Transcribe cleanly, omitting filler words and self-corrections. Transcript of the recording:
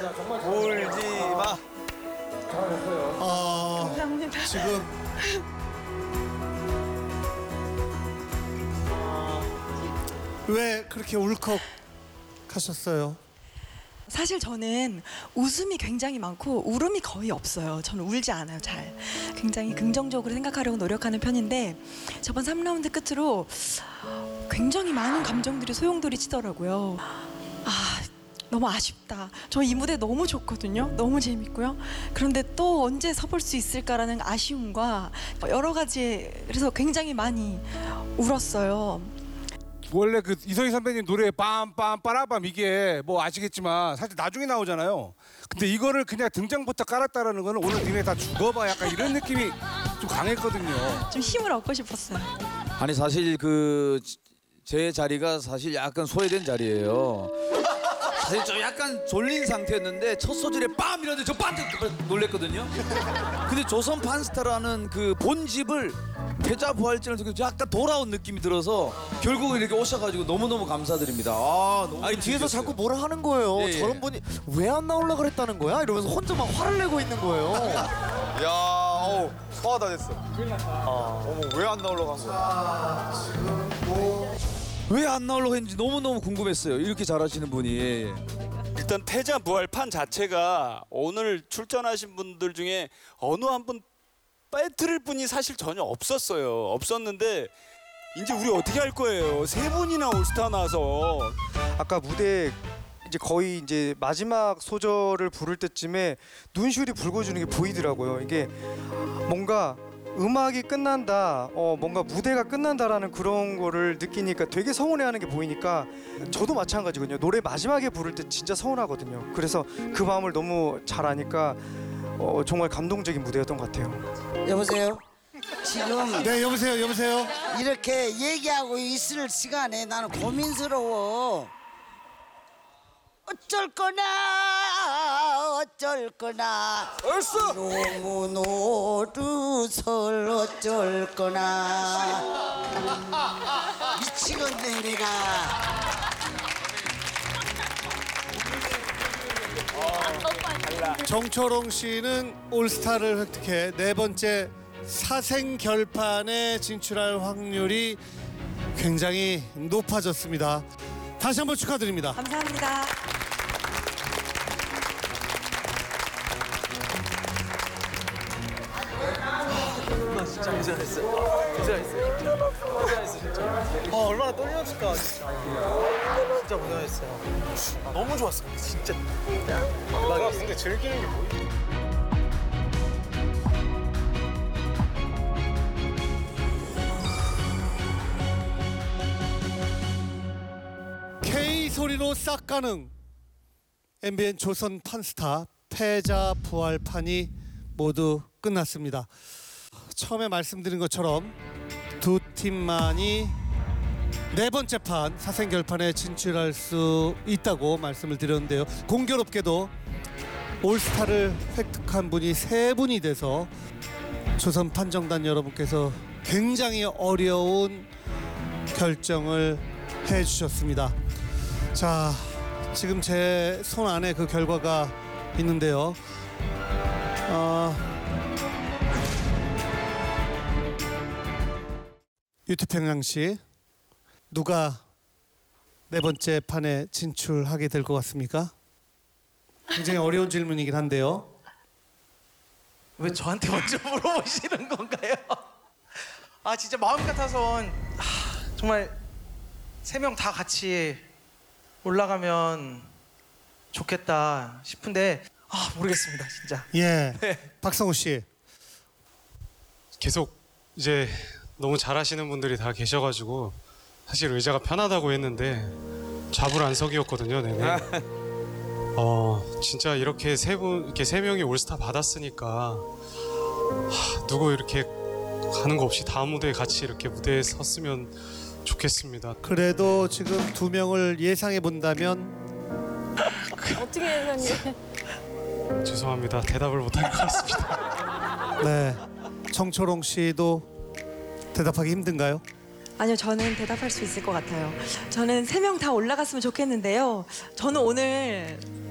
울지 마. 감사합니다. 지금 왜 그렇게 울컥 하셨어요? 사실 저는 웃음이 굉장히 많고 울음이 거의 없어요. 저는 울지 않아요, 잘. 굉장히 긍정적으로 생각하려고 노력하는 편인데 저번 3라운드 끝으로 굉장히 많은 감정들이 소용돌이치더라고요. 너무 아쉽다. 저 이 무대 너무 좋거든요. 너무 재밌고요. 그런데 또 언제 서볼 수 있을까라는 아쉬움과 여러 가지 그래서 굉장히 많이 울었어요. 원래 그 이성희 선배님 노래 빰빰 빠라밤 이게 뭐 아시겠지만 사실 나중에 나오잖아요. 근데 이거를 그냥 등장부터 깔았다라는 거는 오늘 니네 다 죽어봐 약간 이런 느낌이 좀 강했거든요. 좀 힘을 얻고 싶었어요. 아니 사실 제 자리가 사실 약간 소외된 자리예요. 사실 좀 약간 졸린 상태였는데 첫 소절에 빰 이러는데 저 빰 놀랬거든요. 근데 조선 판스타라는 그 본집을 패자부활전을 통해서 약간 돌아온 느낌이 들어서 결국 이렇게 오셔가지고 너무너무 감사드립니다. 너무 아니 뒤에서 즐겼어요. 자꾸 뭐라 하는 거예요. 예, 예. 저런 분이 왜 안 나오려 그랬다는 거야? 이러면서 혼자 막 화를 내고 있는 거예요. 야, 소화다 됐어. 어머, 왜 안 나오려고 한 거야? 왜 안 나오려고 했는지 너무너무 궁금했어요. 이렇게 잘하시는 분이. 일단 패자 부활판 자체가 오늘 출전하신 분들 중에 어느 한 분 빼뜨릴 분이 사실 전혀 없었어요. 없었는데 이제 우리 어떻게 할 거예요? 세 분이나 올스타 나와서. 아까 무대 이제 거의 이제 마지막 소절을 부를 때쯤에 눈시울이 붉어지는 게 보이더라고요. 이게 뭔가 음악이 끝난다, 뭔가 무대가 끝난다라는 그런 거를 느끼니까 되게 서운해하는 게 보이니까 저도 마찬가지거든요. 노래 마지막에 부를 때 진짜 서운하거든요. 그래서 그 마음을 너무 잘 아니까 정말 감동적인 무대였던 것 같아요. 여보세요? 지금 네, 여보세요. 이렇게 얘기하고 있을 시간에 나는 고민스러워. 어쩔 거나 너무 노릇을 어쩔 거나 미치겠네 내가. 정초롱 씨는 올스타를 획득해 네 번째 사생 결판에 진출할 확률이 굉장히 높아졌습니다. 다시 한번 축하드립니다. 감사합니다. 얼마나 떨렸을까 진짜. 진짜 고생했어요. 너무 좋았어. 진짜. 근데 즐기는 게 뭐야? K 소리로 싹 가능 MBN 조선 판스타 패자 부활판이 모두 끝났습니다. 처음에 말씀드린 것처럼 두 팀만이 네 번째 판 사생 결판에 진출할 수 있다고 말씀을 드렸는데요. 공교롭게도 올스타를 획득한 분이 세 분이 돼서 조선 판정단 여러분께서 굉장히 어려운 결정을 해주셨습니다. 자, 지금 제 손 안에 그 결과가 있는데요. 유태평양 씨, 누가 네 번째 판에 진출하게 될 것 같습니까? 굉장히 어려운 질문이긴 한데요. 왜 저한테 먼저 물어보시는 건가요? 진짜 마음 같아선 정말 세 명 다 같이 올라가면 좋겠다 싶은데 모르겠습니다 진짜. 예, 박성우 씨. 계속 이제 너무 잘하시는 분들이 다 계셔가지고 사실 의자가 편하다고 했는데 좌불안석이었거든요, 내내. 진짜 이렇게 이렇게 세 명이 올스타 받았으니까 누구 이렇게 가는 거 없이 다음 무대에 같이 이렇게 무대에 섰으면 좋겠습니다. 그래도 지금 두 명을 예상해 본다면 어떻게 예상해? 죄송합니다. 대답을 못할 것 같습니다. 네, 정초롱 씨도 대답하기 힘든가요? 아니요, 저는 대답할 수 있을 것 같아요. 저는 세 명 다 올라갔으면 좋겠는데요. 저는 오늘